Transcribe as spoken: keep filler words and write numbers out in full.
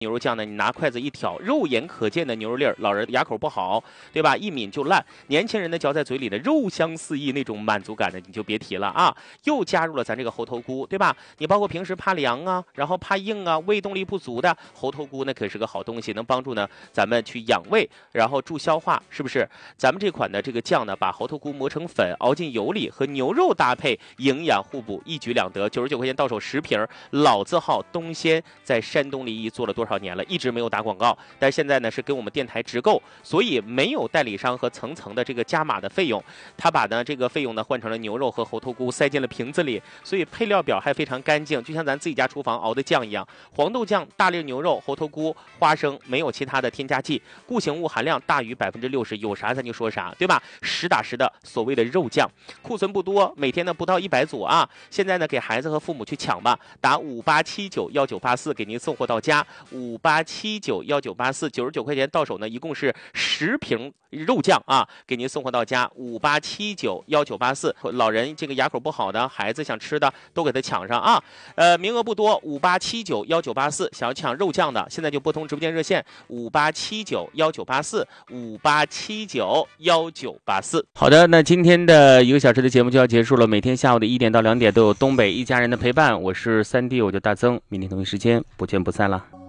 牛肉酱呢，你拿筷子一挑，肉眼可见的牛肉粒儿，老人牙口不好，对吧？一抿就烂。年轻人呢，嚼在嘴里的肉香四溢，那种满足感呢，你就别提了啊！又加入了咱这个猴头菇，对吧？你包括平时怕凉啊，然后怕硬啊，胃动力不足的猴头菇呢，可是个好东西，能帮助呢咱们去养胃，然后助消化，是不是？咱们这款的这个酱呢，把猴头菇磨成粉，熬进油里，和牛肉搭配，营养互补，一举两得。九十九块钱到手十瓶，老字号东鲜，在山东临沂做了多少年了，一直没有打广告，但现在呢是跟我们电台直购，所以没有代理商和层层的这个加码的费用，他把呢这个费用呢换成了牛肉和猴头菇塞进了瓶子里，所以配料表还非常干净，就像咱自己家厨房熬的酱一样。黄豆酱、大粒牛肉、猴头菇、花生，没有其他的添加剂，固形物含量大于百分之六十，有啥咱就说啥，对吧？实打实的所谓的肉酱，库存不多，每天呢不到一百组啊。现在呢给孩子和父母去抢吧，打五八七九幺九八四给您送货到家，五八七九幺九八四，九十九块钱到手呢，一共是十瓶肉酱啊，给您送货到家，五八七九幺九八四。老人这个牙口不好的，孩子想吃的都给他抢上啊，呃，名额不多，五八七九幺九八四，想要抢肉酱的，现在就拨通直播间热线五八七九幺九八四，五八七九幺九八四。好的，那今天的一个小时的节目就要结束了，每天下午的一点到两点都有东北一家人的陪伴，我是三弟，我叫大曾，明天同一时间不见不散了。